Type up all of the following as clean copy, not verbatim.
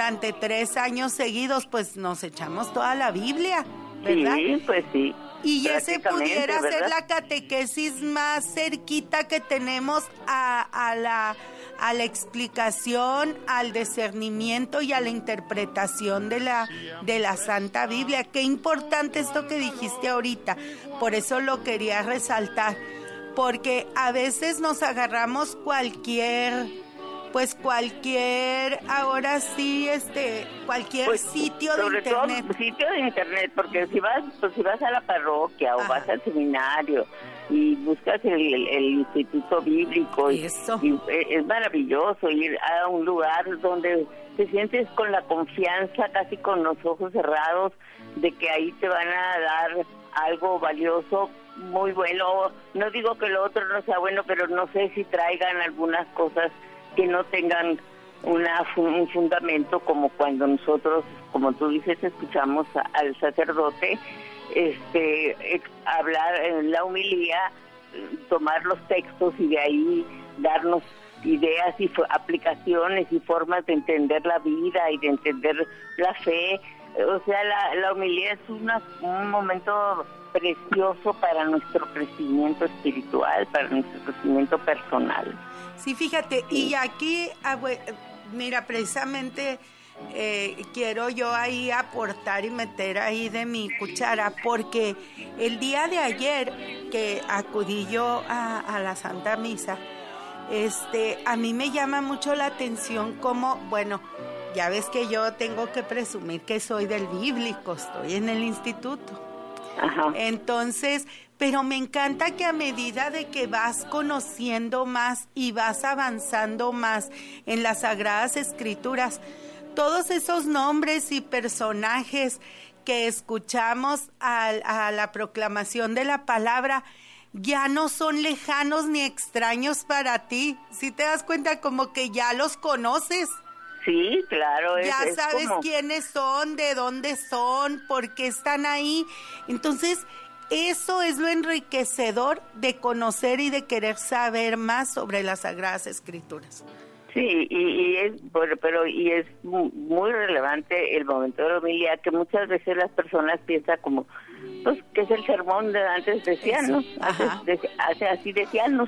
durante 3 años seguidos, pues nos echamos toda la Biblia, ¿verdad? Sí, pues sí. Y ese pudiera ¿verdad? ser la catequesis más cerquita que tenemos a la explicación, al discernimiento y a la interpretación de la Santa Biblia. Qué importante esto que dijiste ahorita, por eso lo quería resaltar, porque a veces nos agarramos cualquier, ahora sí, cualquier Pues, sitio de sobre internet. todo sitio de internet, porque si vas a la parroquia o vas al seminario y buscas el instituto bíblico, y es maravilloso ir a un lugar donde te sientes con la confianza, casi con los ojos cerrados, de que ahí te van a dar algo valioso, muy bueno. No digo que lo otro no sea bueno, pero no sé si traigan algunas cosas que no tengan un fundamento, como cuando nosotros, como tú dices, escuchamos al sacerdote hablar en la homilía, tomar los textos y de ahí darnos ideas y aplicaciones y formas de entender la vida y de entender la fe. O sea, la homilía es un momento precioso para nuestro crecimiento espiritual, para nuestro crecimiento personal. Sí, fíjate, y aquí, mira, precisamente quiero yo ahí aportar y meter ahí de mi cuchara, porque el día de ayer que acudí yo a la Santa Misa, a mí me llama mucho la atención cómo, bueno, ya ves que yo tengo que presumir que soy del bíblico, estoy en el instituto. Ajá. Entonces, pero me encanta que a medida de que vas conociendo más y vas avanzando más en las Sagradas Escrituras, todos esos nombres y personajes que escuchamos a la proclamación de la palabra ya no son lejanos ni extraños para ti. ¿Sí te das cuenta? Como que ya los conoces. Sí, claro. Ya sabes quiénes son, de dónde son, por qué están ahí. Entonces, eso es lo enriquecedor de conocer y de querer saber más sobre las Sagradas Escrituras. Sí, y es muy relevante el momento de la homilía, que muchas veces las personas piensan como, pues, que es el sermón de antes decían, ¿no? Así decían,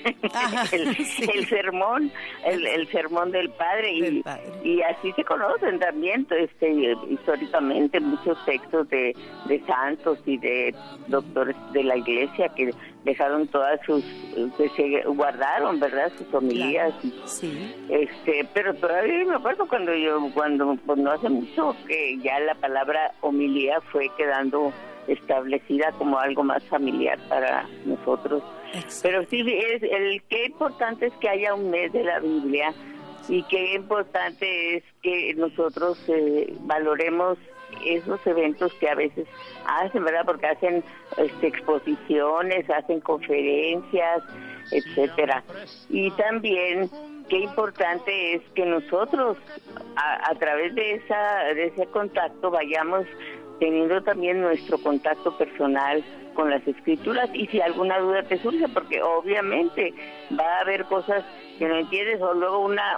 el sermón, el sermón del Padre, y así se conocen también, históricamente muchos textos de santos y de doctores de la Iglesia que dejaron todas que se guardaron, ¿verdad? Sus homilías. Claro. Sí. Pero todavía me acuerdo cuando pues no hace mucho, que ya la palabra homilía fue quedando establecida como algo más familiar para nosotros. Exacto. Pero sí, qué importante es que haya un mes de la Biblia, y qué importante es que nosotros valoremos esos eventos que a veces hacen, ¿verdad? Porque hacen exposiciones, hacen conferencias, etcétera. Y también qué importante es que nosotros a través de ese contacto vayamos teniendo también nuestro contacto personal con las Escrituras, y si alguna duda te surge, porque obviamente va a haber cosas que no entiendes, o luego una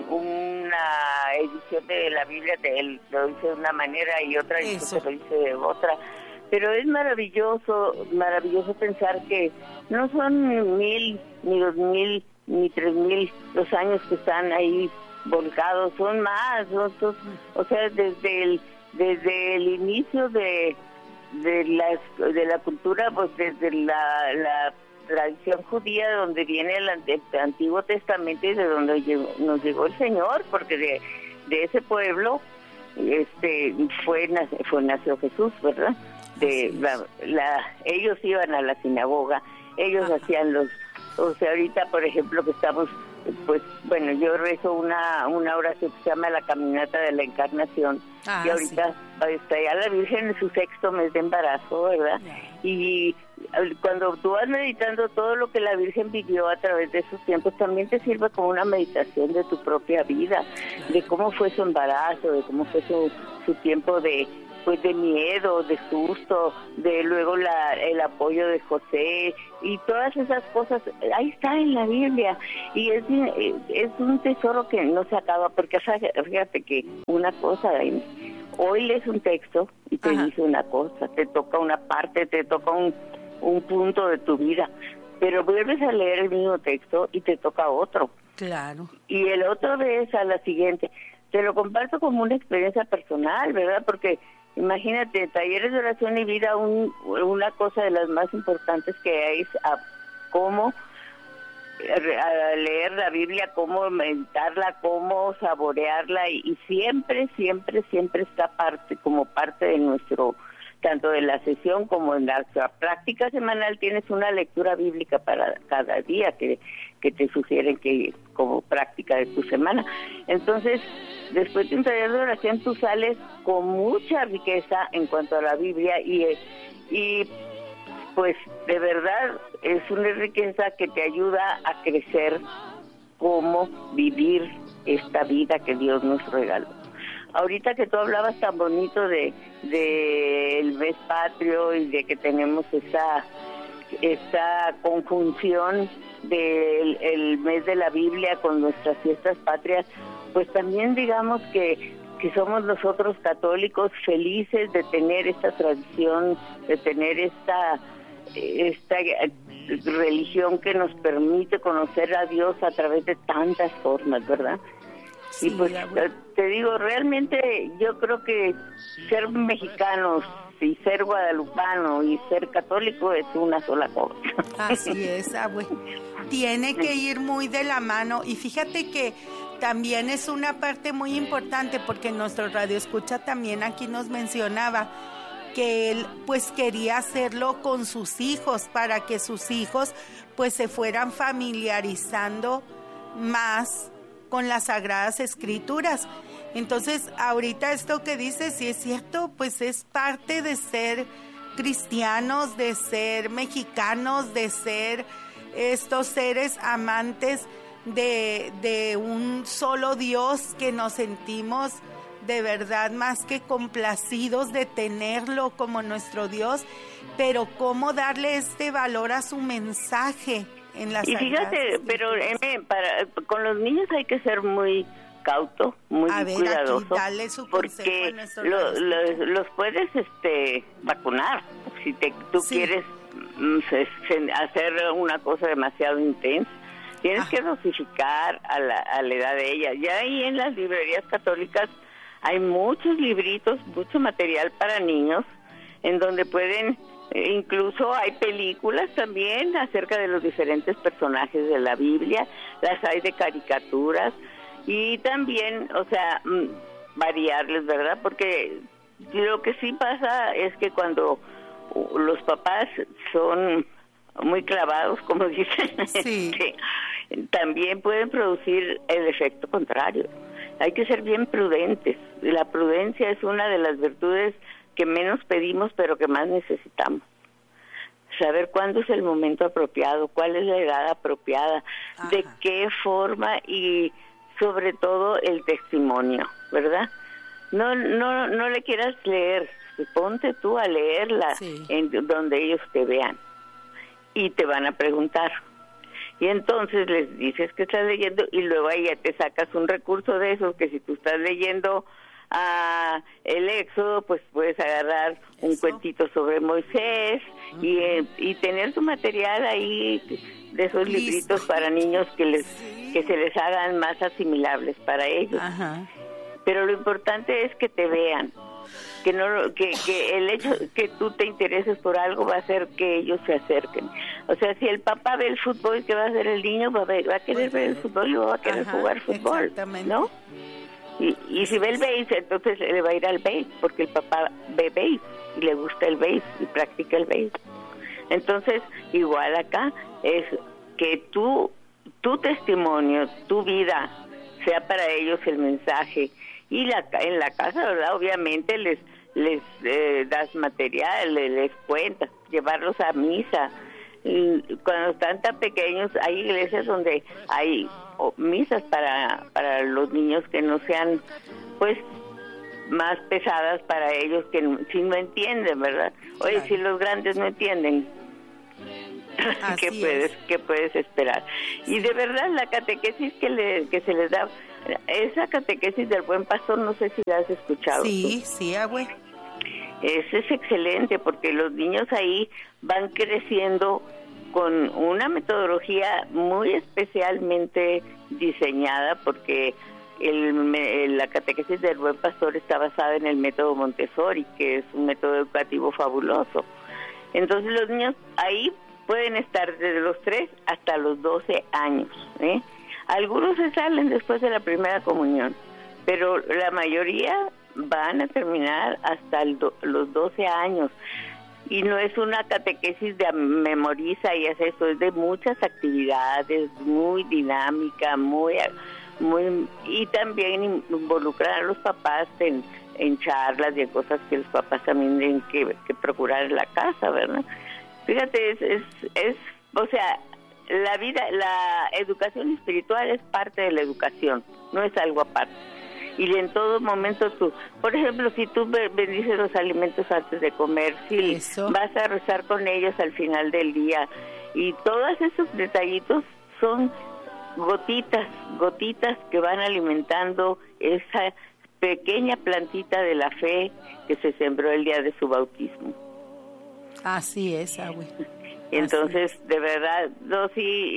edición de la Biblia lo dice de una manera y otra edición te lo dice de otra, pero es maravilloso pensar que no son 1000, ni 2000, ni 3000 los años que están ahí volcados, son más, o sea, desde el inicio de la cultura, pues desde la tradición judía, donde viene el Antiguo Testamento y de donde nos llegó el Señor, porque de ese pueblo nació Jesús, ¿verdad? Ellos iban a la sinagoga, ellos hacían o sea, ahorita, por ejemplo, que estamos, pues, bueno, yo rezo una oración que se llama la Caminata de la Encarnación, y ahorita está ya la Virgen en su 6º mes de embarazo, ¿verdad? Y cuando tú vas meditando todo lo que la Virgen vivió a través de esos tiempos, también te sirve como una meditación de tu propia vida, de cómo fue su embarazo, de cómo fue su tiempo de pues de miedo, de susto, de luego el apoyo de José y todas esas cosas, ahí está en la Biblia, y es un tesoro que no se acaba, porque fíjate que una cosa, hoy lees un texto y te dice una cosa, te toca una parte, te toca un punto de tu vida, pero vuelves a leer el mismo texto y te toca otro. Claro. Y el otro vez a la siguiente. Te lo comparto como una experiencia personal, ¿verdad? Porque imagínate, talleres de oración y vida, una cosa de las más importantes que hay es cómo leer la Biblia, cómo meditarla, cómo saborearla, y siempre está como parte de nuestro, tanto de la sesión como en la práctica semanal, tienes una lectura bíblica para cada día que te sugieren que como práctica de tu semana. Entonces, después de un taller de oración, tú sales con mucha riqueza en cuanto a la Biblia y pues de verdad es una riqueza que te ayuda a crecer, cómo vivir esta vida que Dios nos regaló. Ahorita que tú hablabas tan bonito de el mes patrio y de que tenemos esa conjunción del mes de la Biblia con nuestras fiestas patrias, pues también digamos que somos nosotros católicos felices de tener esta tradición, de tener esta religión que nos permite conocer a Dios a través de tantas formas, ¿verdad? Sí, y pues te digo, realmente yo creo que ser mexicanos y ser guadalupano y ser católico es una sola cosa. Así es, abue. Tiene que ir muy de la mano, y fíjate que también es una parte muy importante, porque nuestro radioescucha también aquí nos mencionaba que él pues quería hacerlo con sus hijos, para que sus hijos pues se fueran familiarizando más con las Sagradas Escrituras. Entonces, ahorita esto que dices, si es cierto, pues es parte de ser cristianos, de ser mexicanos, de ser estos seres amantes de un solo Dios, que nos sentimos de verdad más que complacidos de tenerlo como nuestro Dios, pero cómo darle este valor a su mensaje en las y fíjate, pero con los niños hay que ser muy cauto, muy cuidadoso, dale su porque los puedes vacunar si tú quieres hacer una cosa demasiado intensa. Tienes que dosificar a la edad de ella. Ya ahí en las librerías católicas hay muchos libritos, mucho material para niños, en donde pueden, incluso hay películas también acerca de los diferentes personajes de la Biblia, las hay de caricaturas, y también, o sea, variarles, ¿verdad? Porque lo que sí pasa es que cuando los papás son muy clavados, como dicen, sí. También pueden producir el efecto contrario. Hay que ser bien prudentes. La prudencia es una de las virtudes que menos pedimos, pero que más necesitamos. Saber cuándo es el momento apropiado, cuál es la edad apropiada, de qué forma, y sobre todo el testimonio, ¿verdad? No le quieras leer, ponte tú a leerla en donde ellos te vean y te van a preguntar. Y entonces les dices que estás leyendo, y luego ahí ya te sacas un recurso de esos, que si tú estás leyendo el Éxodo, pues puedes agarrar un cuentito sobre Moisés y tener tu material ahí de esos libritos para niños que se les hagan más asimilables para ellos. Pero lo importante es que te vean, que el hecho que tú te intereses por algo va a hacer que ellos se acerquen. O sea, si el papá ve el fútbol, ¿qué va a hacer el niño? Va a querer ver el fútbol y va a querer jugar fútbol, ¿no? Y si ve el béis, entonces le va a ir al béis, porque el papá ve béis y le gusta el béis y practica el béis. Entonces, igual acá es que tu testimonio, tu vida, sea para ellos el mensaje. Y en la casa, ¿verdad? Obviamente les das material, les cuentas, llevarlos a misa. Cuando están tan pequeños, hay iglesias donde hay misas para los niños que no sean, pues, más pesadas para ellos que si no entienden, ¿verdad? Oye, claro. Si los grandes no entienden, ¿qué puedes esperar? Y de verdad la catequesis que se les da, esa catequesis del Buen Pastor, no sé si la has escuchado. Sí, abue. Eso es excelente porque los niños ahí van creciendo con una metodología muy especialmente diseñada, porque la catequesis del Buen Pastor está basada en el método Montessori, que es un método educativo fabuloso. Entonces los niños ahí pueden estar desde los 3 hasta los 12 años, ¿eh? Algunos se salen después de la primera comunión, pero la mayoría van a terminar hasta los 12 años. Y no es una catequesis de memoriza y hace eso, es de muchas actividades, muy dinámica, muy y también involucrar a los papás en charlas y en cosas que los papás también tienen que procurar en la casa, ¿verdad? Fíjate, o sea, la educación espiritual es parte de la educación, no es algo aparte. Y en todo momento por ejemplo, si tú bendices los alimentos antes de comer, si vas a rezar con ellos al final del día, y todos esos detallitos son gotitas que van alimentando esa pequeña plantita de la fe que se sembró el día de su bautismo. Así es, abue. Entonces, de verdad, no, sí,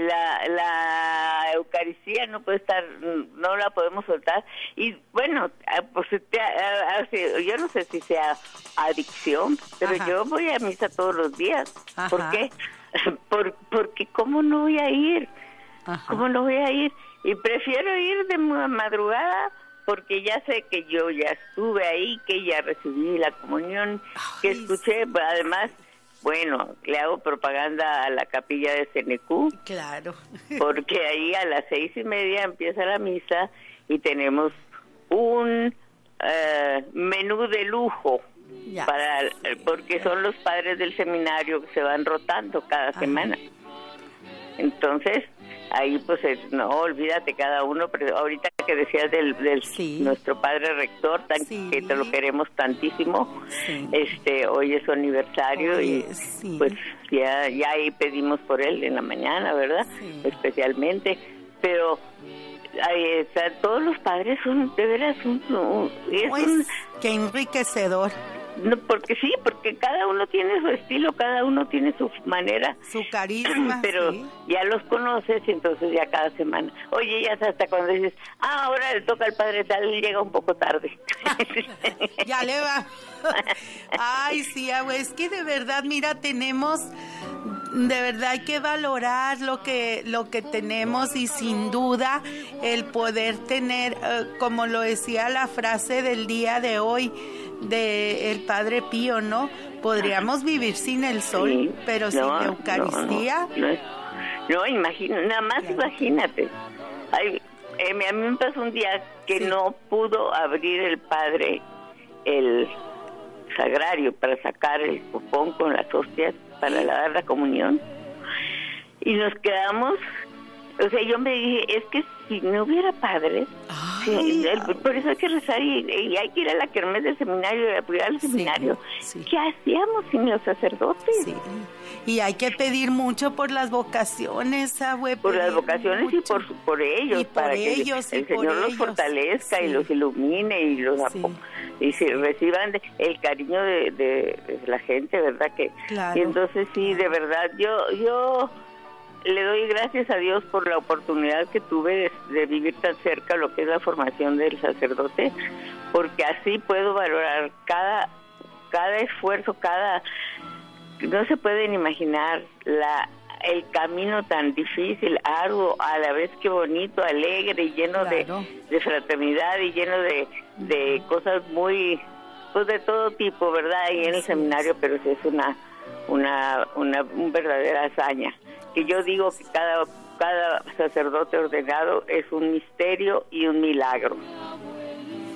la Eucaristía no puede estar, no la podemos soltar. Y bueno, pues yo no sé si sea adicción, pero yo voy a misa todos los días. Ajá. ¿Por qué? Porque ¿cómo no voy a ir? Ajá. ¿Cómo no voy a ir? Y prefiero ir de madrugada, porque ya sé que yo ya estuve ahí, que ya recibí la comunión, que escuché, además. Bueno, le hago propaganda a la capilla de CNQ. Claro. Porque ahí a las 6:30 empieza la misa y tenemos un menú de lujo porque son los padres del seminario que se van rotando cada semana. Entonces, ahí pues no, olvídate cada uno, pero ahorita que decías del nuestro padre rector, que te lo queremos tantísimo, hoy es su aniversario. Pues ya ahí pedimos por él en la mañana, ¿verdad? Especialmente, pero ahí está, todos los padres son, de veras, qué enriquecedor. No, porque cada uno tiene su estilo, cada uno tiene su manera, su carisma, pero ya los conoces y entonces ya cada semana. Oye, ya hasta cuando dices, ahora le toca al padre tal, llega un poco tarde. Ya le va. Ay, sí, es que de verdad, mira, tenemos, de verdad hay que valorar lo que tenemos, y sin duda el poder tener, como lo decía la frase del día de hoy, de el Padre Pío, ¿no? Podríamos vivir sin el sol, pero sin la Eucaristía. No, imagínate. Ay, a mí me pasó un día que no pudo abrir el padre el sagrario para sacar el cupón con las hostias para dar la comunión. Y nos quedamos, o sea, yo me dije, es que si no hubiera padres, por eso hay que rezar y hay que ir a la kermés del seminario y apoyar al seminario. ¿Qué hacíamos sin los sacerdotes? Sí. Y hay que pedir mucho por las vocaciones, por las vocaciones mucho. y por ellos, para que el Señor los fortalezca y los ilumine y los y se reciban el cariño de la gente, ¿verdad? Y entonces de verdad, yo le doy gracias a Dios por la oportunidad que tuve de vivir tan cerca lo que es la formación del sacerdote, porque así puedo valorar cada esfuerzo, no se pueden imaginar el camino tan difícil, arduo, a la vez que bonito, alegre y lleno de fraternidad y lleno de cosas muy, pues de todo tipo, ¿verdad? Ahí en el seminario, pero sí es una verdadera hazaña. Que yo digo que cada sacerdote ordenado es un misterio y un milagro.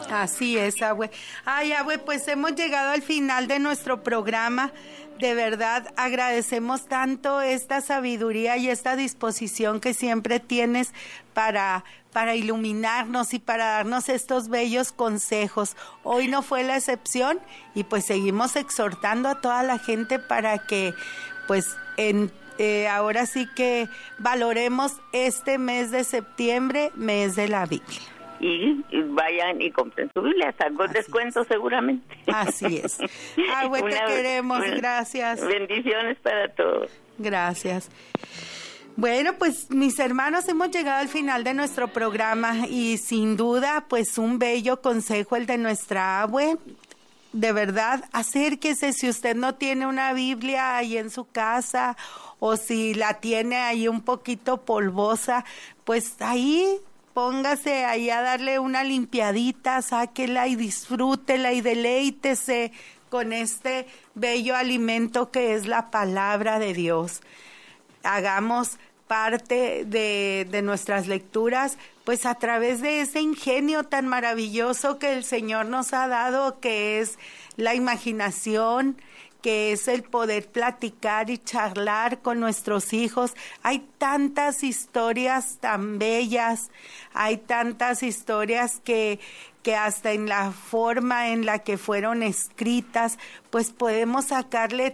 Así es, abue. Ay, abue, pues hemos llegado al final de nuestro programa. De verdad, agradecemos tanto esta sabiduría y esta disposición que siempre tienes para iluminarnos y para darnos estos bellos consejos. Hoy no fue la excepción y pues seguimos exhortando a toda la gente para que pues ahora sí que valoremos este mes de septiembre, mes de la Biblia. Y vayan y compren su Biblia, con descuento seguramente. Así es. Abue, te queremos, gracias. Bendiciones para todos. Gracias. Bueno, pues mis hermanos, hemos llegado al final de nuestro programa y sin duda, pues un bello consejo el de nuestra abue. De verdad, acérquese si usted no tiene una Biblia ahí en su casa o si la tiene ahí un poquito polvosa, pues ahí póngase ahí a darle una limpiadita, sáquela y disfrútela y deleítese con este bello alimento que es la palabra de Dios. Hagamos parte de nuestras lecturas, pues a través de ese ingenio tan maravilloso que el Señor nos ha dado, que es la imaginación, que es el poder platicar y charlar con nuestros hijos. Hay tantas historias tan bellas, hay tantas historias que hasta en la forma en la que fueron escritas, pues podemos sacarle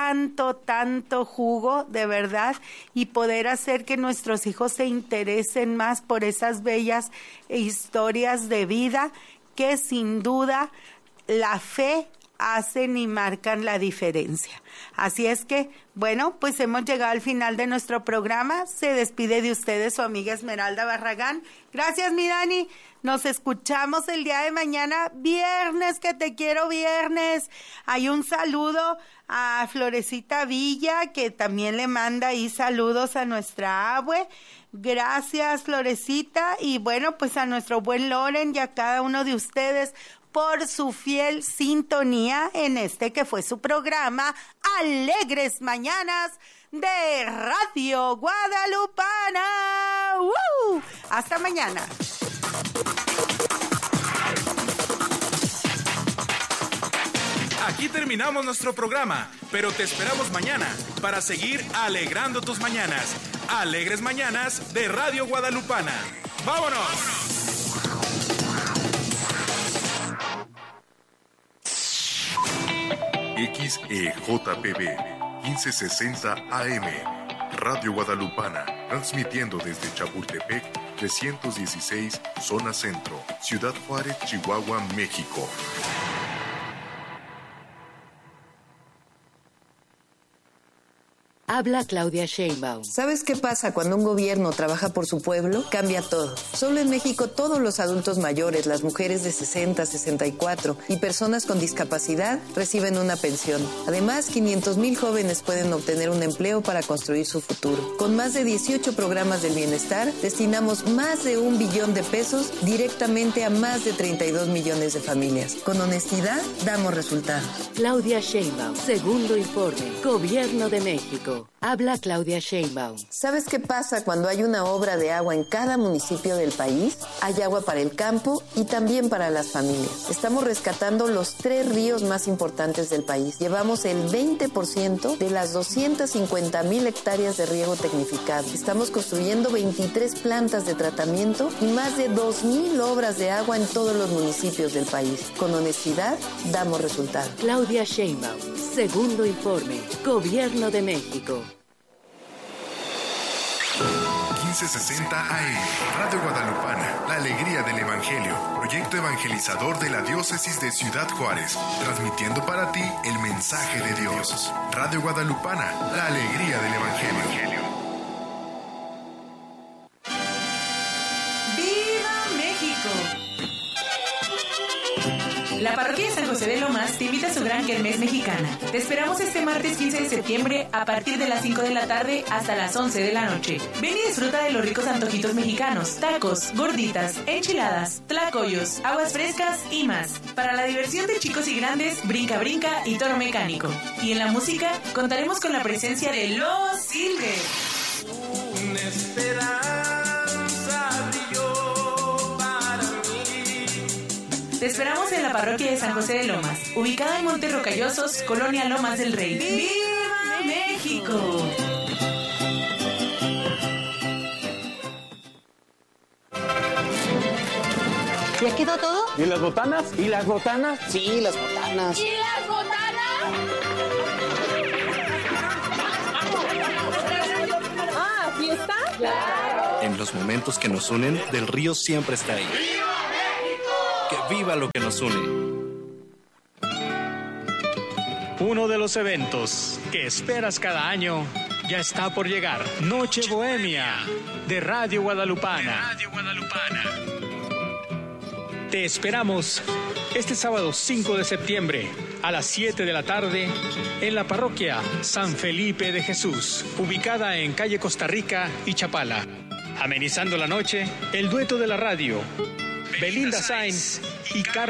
tanto jugo, de verdad, y poder hacer que nuestros hijos se interesen más por esas bellas historias de vida que sin duda la fe hacen y marcan la diferencia. Así es que, bueno, pues hemos llegado al final de nuestro programa. Se despide de ustedes su amiga Esmeralda Barragán. Gracias, mi Dani. Nos escuchamos el día de mañana, viernes, que te quiero viernes. Hay un saludo a Florecita Villa, que también le manda ahí saludos a nuestra abue. Gracias, Florecita. Y bueno, pues a nuestro buen Loren y a cada uno de ustedes por su fiel sintonía en este que fue su programa Alegres Mañanas de Radio Guadalupana. Hasta mañana. Aquí terminamos nuestro programa, pero te esperamos mañana para seguir alegrando tus mañanas. Alegres Mañanas de Radio Guadalupana. ¡Vámonos! XEJPB 1560 AM Radio Guadalupana, transmitiendo desde Chapultepec 316, zona centro, Ciudad Juárez, Chihuahua, México. Habla Claudia Sheinbaum. ¿Sabes qué pasa cuando un gobierno trabaja por su pueblo? Cambia todo. Solo en México todos los adultos mayores, las mujeres de 60, 64 y personas con discapacidad reciben una pensión. Además, 500,000 jóvenes pueden obtener un empleo para construir su futuro. Con más de 18 programas del bienestar, destinamos más de 1 billón de pesos directamente a más de 32 millones de familias. Con honestidad, damos resultados. Claudia Sheinbaum, segundo informe, Gobierno de México. Habla Claudia Sheinbaum. ¿Sabes qué pasa cuando hay una obra de agua en cada municipio del país? Hay agua para el campo y también para las familias. Estamos rescatando los 3 ríos más importantes del país. Llevamos el 20% de las 250,000 hectáreas de riego tecnificado. Estamos construyendo 23 plantas de tratamiento y más de 2,000 obras de agua en todos los municipios del país. Con honestidad, damos resultados. Claudia Sheinbaum, segundo informe, Gobierno de México. 1560 AM, Radio Guadalupana, la alegría del Evangelio, proyecto evangelizador de la diócesis de Ciudad Juárez, transmitiendo para ti el mensaje de Dios. Radio Guadalupana, la alegría del Evangelio. ¡Viva México! La parroquia de San José de Lomas te invita a su gran kermés mexicana. Te esperamos este martes 15 de septiembre a partir de las 5 de la tarde hasta las 11 de la noche. Ven y disfruta de los ricos antojitos mexicanos, tacos, gorditas, enchiladas, tlacoyos, aguas frescas y más. Para la diversión de chicos y grandes, brinca brinca y toro mecánico. Y en la música contaremos con la presencia de Los Silvers. Una esperanza brilló para mí Te esperamos en la parroquia de San José de Lomas, ubicada en Montes Rocallosos, Colonia Lomas del Rey. ¡Viva México! ¿Ya quedó todo? ¿Y las botanas? ¿Y las botanas? Sí, las botanas. ¿Y las botanas? Ah, ¿fiesta? ¡Claro! En los momentos que nos unen, Del Río siempre está ahí. ¡Viva México! ¡Que viva lo que nos une! Uno de los eventos que esperas cada año ya está por llegar. Noche Bohemia de Radio Guadalupana. Te esperamos este sábado 5 de septiembre a las 7 de la tarde en la parroquia San Felipe de Jesús, ubicada en calle Costa Rica y Chapala. Amenizando la noche, el dueto de la radio, Belinda Sainz y Carlos